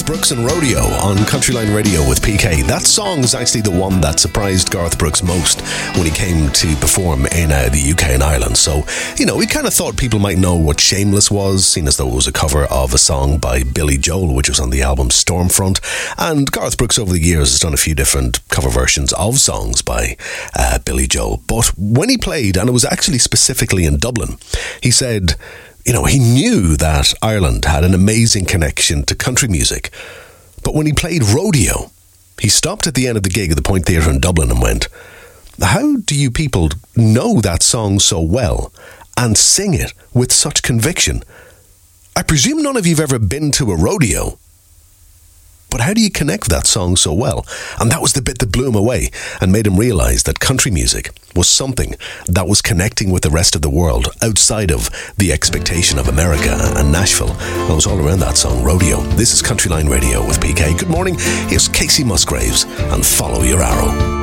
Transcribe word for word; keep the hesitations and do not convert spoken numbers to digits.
Garth Brooks and Rodeo on Countryline Radio with P K. That song is actually the one that surprised Garth Brooks most when he came to perform in uh, the U K and Ireland. So, you know, we kind of thought people might know what Shameless was, seen as though it was a cover of a song by Billy Joel, which was on the album Stormfront. And Garth Brooks over the years has done a few different cover versions of songs by uh, Billy Joel. But when he played, and it was actually specifically in Dublin, he said, you know, he knew that Ireland had an amazing connection to country music. But when he played Rodeo, he stopped at the end of the gig at the Point Theatre in Dublin and went, how do you people know that song so well and sing it with such conviction? I presume none of you have ever been to a rodeo. But how do you connect with that song so well? And that was the bit that blew him away and made him realise that country music was something that was connecting with the rest of the world outside of the expectation of America and Nashville. And it was all around that song, Rodeo. This is Countryline Radio with P K. Good morning. Here's Casey Musgraves and Follow Your Arrow.